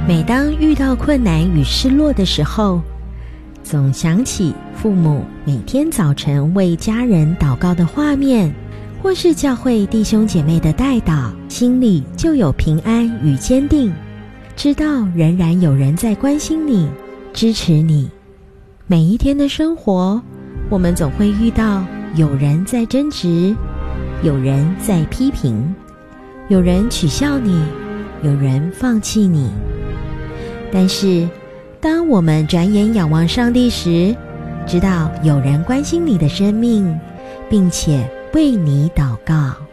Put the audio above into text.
每当遇到困难与失落的时候，总想起父母每天早晨为家人祷告的画面，或是教会弟兄姐妹的代祷，心里就有平安与坚定，知道仍然有人在关心你，支持你。每一天的生活，我们总会遇到有人在争执，有人在批评，有人取笑你，有人放弃你。但是当我们转眼仰望上帝时，知道有人关心你的生命，并且为你祷告。